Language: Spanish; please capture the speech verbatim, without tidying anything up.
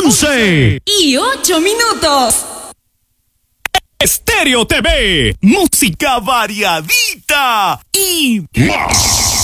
once y ocho minutos. Estéreo T V, música variadita y más.